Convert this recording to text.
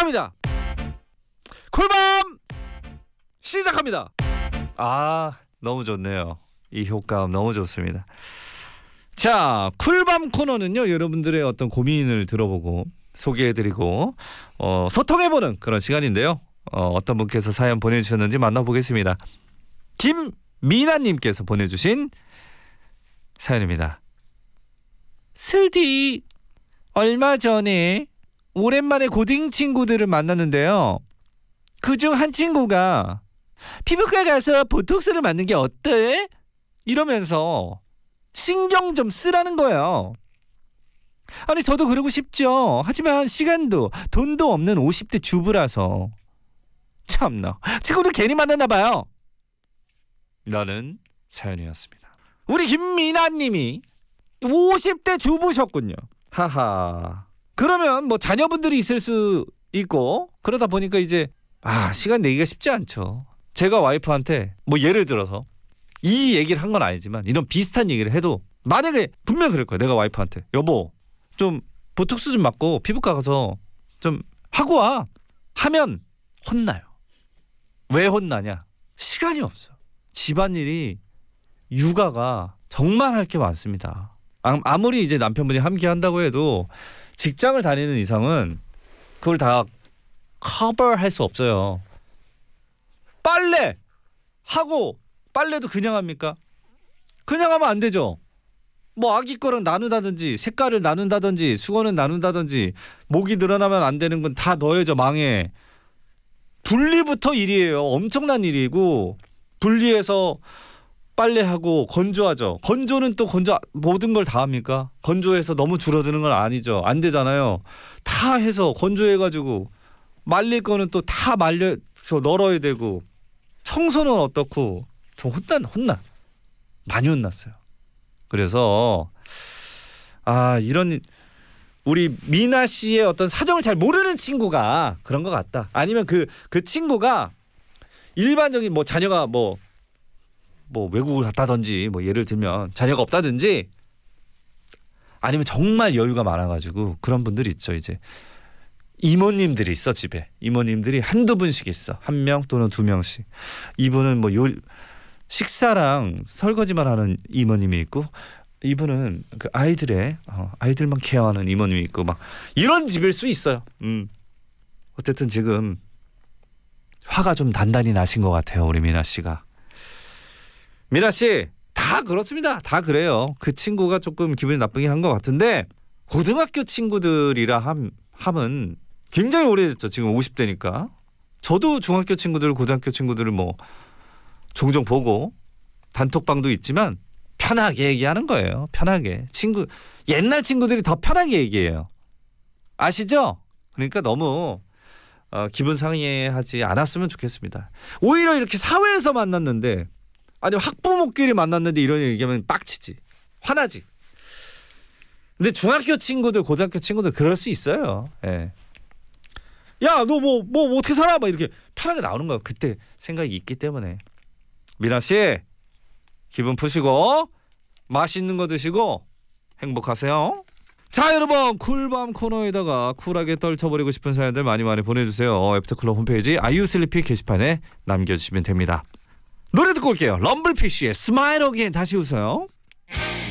시작합니다. 쿨밤 시작합니다. 아, 너무 좋네요. 이 효과음 너무 좋습니다. 자, 쿨밤 코너는요, 여러분들의 어떤 고민을 들어보고 소개해드리고 소통해보는 그런 시간인데요. 어떤 분께서 사연 보내주셨는지 만나보겠습니다. 김미나님께서 보내주신 사연입니다. 슬디, 얼마 전에 오랜만에 고딩 친구들을 만났는데요. 그중 한 친구가 피부과 가서 보톡스를 맞는 게 어때? 이러면서 신경 좀 쓰라는 거예요. 아니, 저도 그러고 싶죠. 하지만 시간도 돈도 없는 50대 주부라서. 참나, 친구들 괜히 만났나 봐요. 라는 사연이었습니다. 우리 김미나님이 50대 주부셨군요. 하하. 그러면 뭐 자녀분들이 있을 수 있고 그러다 보니까 이제 시간 내기가 쉽지 않죠. 제가 와이프한테 뭐 예를 들어서 이 얘기를 한 건 아니지만 이런 비슷한 얘기를 해도 만약에 분명 그럴 거예요. 내가 와이프한테 여보 좀 보톡스 좀 맞고 피부과 가서 좀 하고 와 하면 혼나요. 왜 혼나냐? 시간이 없어. 집안일이 육아가 정말 할 게 많습니다. 아무리 이제 남편분이 함께 한다고 해도 직장을 다니는 이상은 그걸 다 커버할 수 없어요. 빨래 하고 빨래도 그냥 합니까? 그냥 하면 안 되죠. 뭐 아기 거랑 나눈다든지 색깔을 나눈다든지 수건은 나눈다든지 목이 늘어나면 안 되는 건 다 넣어야죠. 망에. 분리부터 일이에요. 엄청난 일이고 분리해서 빨래하고 건조하죠. 건조는 또 모든 걸 다 합니까? 건조해서 너무 줄어드는 건 아니죠. 안 되잖아요. 다 해서 건조해가지고 말릴 거는 또 다 말려서 널어야 되고 청소는 어떻고 좀 혼나 많이 혼났어요. 그래서 이런 우리 미나 씨의 어떤 사정을 잘 모르는 친구가 그런 것 같다. 아니면 그 친구가 일반적인 뭐 자녀가 뭐 외국을 갔다든지 뭐 예를 들면 자녀가 없다든지 아니면 정말 여유가 많아가지고 그런 분들이 있죠. 이제 이모님들이 있어. 집에 이모님들이 한두 분씩 있어. 한 명 또는 두 명씩. 이분은 뭐 식사랑 설거지만 하는 이모님이 있고 이분은 그 아이들만 케어하는 이모님이 있고 막 이런 집일 수 있어요. 어쨌든 지금 화가 좀 단단히 나신 것 같아요. 우리 미나 씨가. 미나 씨, 다 그렇습니다. 다 그래요. 그 친구가 조금 기분이 나쁘게 한 것 같은데 고등학교 친구들이라 함은 굉장히 오래됐죠. 지금 50대니까. 저도 중학교 친구들, 고등학교 친구들을 뭐 종종 보고 단톡방도 있지만 편하게 얘기하는 거예요. 편하게. 옛날 친구들이 더 편하게 얘기해요. 아시죠? 그러니까 너무 기분 상해하지 않았으면 좋겠습니다. 오히려 이렇게 사회에서 만났는데 아니면 학부모끼리 만났는데 이런 얘기하면 빡치지. 화나지. 근데 중학교 친구들, 고등학교 친구들 그럴 수 있어요. 예. 야, 너 뭐 어떻게 살아? 막 이렇게 편하게 나오는 거예요. 그때 생각이 있기 때문에. 미나 씨, 기분 푸시고 맛있는 거 드시고 행복하세요. 자, 여러분, 쿨밤 코너에다가 쿨하게 떨쳐버리고 싶은 사연들 많이 보내주세요. 애프터클럽 홈페이지 아이유슬리피 게시판에 남겨주시면 됩니다. 노래 듣고 올게요. 럼블피쉬의 스마일 어게인. 다시 웃어요.